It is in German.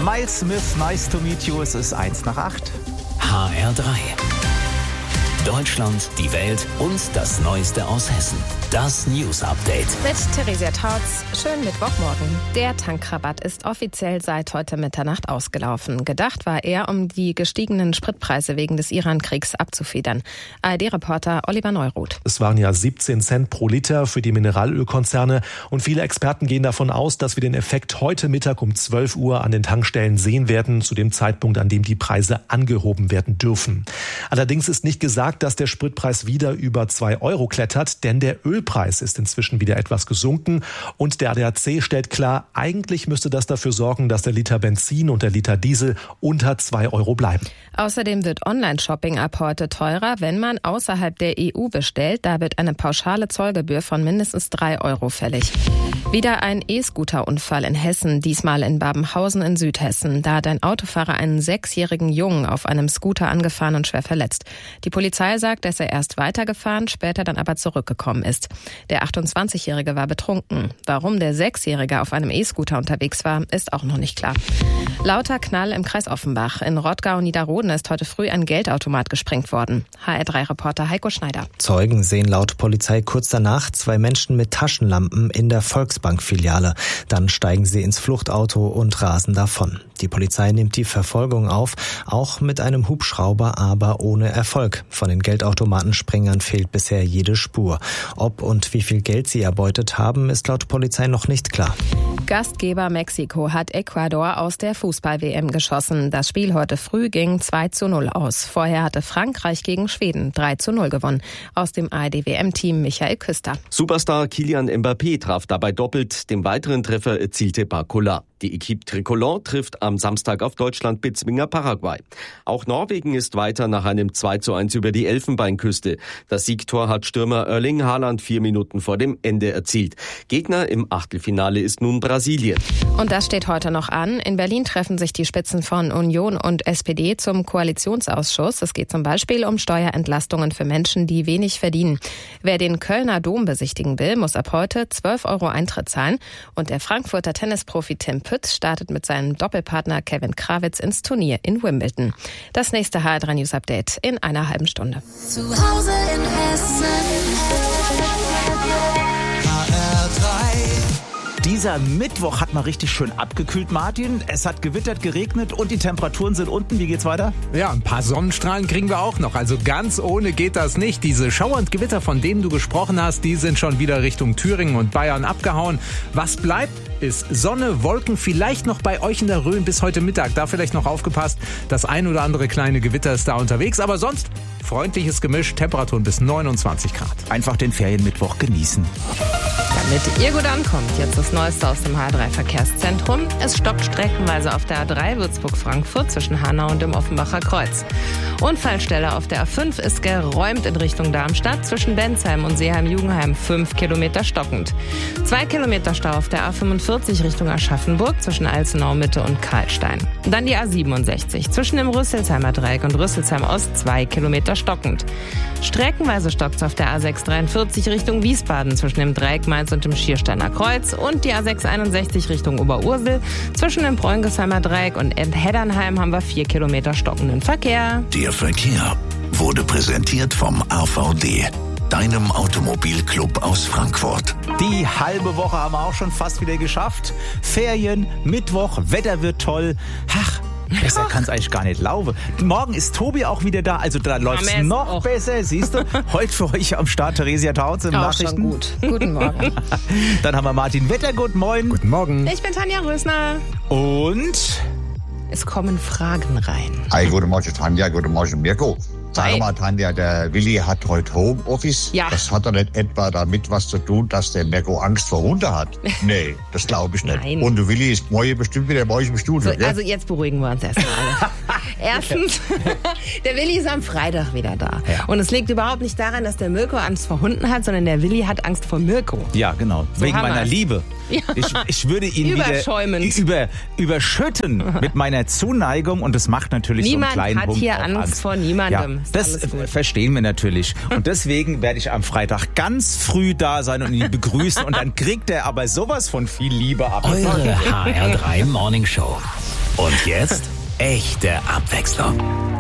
Miles Smith, nice to meet you. Es ist 7:01. HR3. Deutschland, die Welt und das Neueste aus Hessen. Das News Update. Mit Theresia Tautz. Schönen Mittwochmorgen. Der Tankrabatt ist offiziell seit heute Mitternacht ausgelaufen. Gedacht war er, um die gestiegenen Spritpreise wegen des Iran-Kriegs abzufedern. ARD-Reporter Oliver Neuroth. Es waren ja 17 Cent pro Liter für die Mineralölkonzerne. Und viele Experten gehen davon aus, dass wir den Effekt heute Mittag um 12 Uhr an den Tankstellen sehen werden, zu dem Zeitpunkt, an dem die Preise angehoben werden dürfen. Allerdings ist nicht gesagt, dass der Spritpreis wieder über 2 Euro klettert, denn der Ölpreis ist inzwischen wieder etwas gesunken und der ADAC stellt klar, eigentlich müsste das dafür sorgen, dass der Liter Benzin und der Liter Diesel unter 2 Euro bleiben. Außerdem wird Online-Shopping ab heute teurer, wenn man außerhalb der EU bestellt. Da wird eine pauschale Zollgebühr von mindestens 3 Euro fällig. Wieder ein E-Scooter-Unfall in Hessen, diesmal in Babenhausen in Südhessen. Da hat ein Autofahrer einen 6-jährigen Jungen auf einem Scooter angefahren und schwer verletzt. Die Polizei sagt, dass er erst weitergefahren, später dann aber zurückgekommen ist. Der 28-Jährige war betrunken. Warum der 6-Jährige auf einem E-Scooter unterwegs war, ist auch noch nicht klar. Lauter Knall im Kreis Offenbach. In Rottgau-Niederroden ist heute früh ein Geldautomat gesprengt worden. HR3-Reporter Heiko Schneider. Zeugen sehen laut Polizei kurz danach 2 Menschen mit Taschenlampen in der Volksbank-Filiale. Dann steigen sie ins Fluchtauto und rasen davon. Die Polizei nimmt die Verfolgung auf, auch mit einem Hubschrauber, aber ohne Erfolg. Von den Geldautomatensprengern fehlt bisher jede Spur. Ob und wie viel Geld sie erbeutet haben, ist laut Polizei noch nicht klar. Gastgeber Mexiko hat Ecuador aus der Fußball-WM geschossen. Das Spiel heute früh ging 2:0 aus. Vorher hatte Frankreich gegen Schweden 3:0 gewonnen. Aus dem ARD-WM-Team Michael Küster. Superstar Kylian Mbappé traf dabei doppelt. Den weiteren Treffer erzielte Barcola. Die Equipe Tricolore trifft am Samstag auf Deutschland-Bezwinger Paraguay. Auch Norwegen ist weiter nach einem 2:1 über die Elfenbeinküste. Das Siegtor hat Stürmer Erling Haaland 4 Minuten vor dem Ende erzielt. Gegner im Achtelfinale ist nun Brasilien. Und das steht heute noch an. In Berlin treffen sich die Spitzen von Union und SPD zum Koalitionsausschuss. Es geht zum Beispiel um Steuerentlastungen für Menschen, die wenig verdienen. Wer den Kölner Dom besichtigen will, muss ab heute 12 Euro Eintritt zahlen. Und der Frankfurter Tennisprofi Tim Pütz startet mit seinem Doppelpartner Kevin Krawitz ins Turnier in Wimbledon. Das nächste HR3 News Update in einer halben Stunde. Zu Hause in Hessen. Dieser Mittwoch hat mal richtig schön abgekühlt, Martin. Es hat gewittert, geregnet und die Temperaturen sind unten. Wie geht's weiter? Ja, ein paar Sonnenstrahlen kriegen wir auch noch. Also ganz ohne geht das nicht. Diese Schauer und Gewitter, von denen du gesprochen hast, die sind schon wieder Richtung Thüringen und Bayern abgehauen. Was bleibt, ist Sonne, Wolken, vielleicht noch bei euch in der Rhön bis heute Mittag. Da vielleicht noch aufgepasst, das ein oder andere kleine Gewitter ist da unterwegs. Aber sonst freundliches Gemisch, Temperaturen bis 29 Grad. Einfach den Ferienmittwoch genießen. Damit ihr gut ankommt, jetzt das Neueste aus dem HR3-Verkehrszentrum. Es stockt streckenweise auf der A3 Würzburg-Frankfurt zwischen Hanau und dem Offenbacher Kreuz. Unfallstelle auf der A5 ist geräumt in Richtung Darmstadt zwischen Bensheim und Seeheim-Jugenheim 5 Kilometer stockend. 2 Kilometer Stau auf der A45 Richtung Aschaffenburg zwischen Alzenau-Mitte und Karlstein. Dann die A67 zwischen dem Rüsselsheimer Dreieck und Rüsselsheim Ost 2 Kilometer stockend. Streckenweise stockt es auf der A643 Richtung Wiesbaden zwischen dem Dreieck Mainz und dem Schiersteiner Kreuz und die A661 Richtung Oberursel. Zwischen dem Bräunigsheimer Dreieck und Heddernheim haben wir 4 Kilometer stockenden Verkehr. Der Verkehr wurde präsentiert vom AVD, deinem Automobilclub aus Frankfurt. Die halbe Woche haben wir auch schon fast wieder geschafft. Ferien, Mittwoch, Wetter wird toll. Ach, besser kann es eigentlich gar nicht laufen. Morgen ist Tobi auch wieder da, also da läuft es noch besser, siehst du. Heute für euch am Start Theresia Tautz im Nachrichten. Schon gut. Guten Morgen. Dann haben wir Martin Wettergut, moin. Guten Morgen. Ich bin Tanja Rösner. Und es kommen Fragen rein. Hi, guten Morgen Tanja, guten Morgen Mirko. Sag mal, Tanja, der Willi hat heute Homeoffice. Ja. Das hat doch nicht etwa damit was zu tun, dass der Mirko Angst vor Hunde hat. Nee, das glaube ich nicht. Nein. Und der Willi ist morgen bestimmt wieder bei euch im Studio. So, also jetzt beruhigen wir uns erstmal alle. Erstens, der Willi ist am Freitag wieder da. Ja. Und es liegt überhaupt nicht daran, dass der Mirko Angst vor Hunden hat, sondern der Willi hat Angst vor Mirko. ja, genau, So wegen haben meiner wir's. Liebe. Ja. Ich würde ihn Überschäumend. wieder überschütten mit meiner Zuneigung und das macht natürlich Niemand so einen kleinen hat Punkt hier auch Angst vor niemandem. Ja, Ist das alles gut. verstehen wir natürlich. Und deswegen werde ich am Freitag ganz früh da sein und ihn begrüßen und dann kriegt er aber sowas von viel Liebe ab. Eure HR3 Morning Show. Und jetzt echte Abwechslung.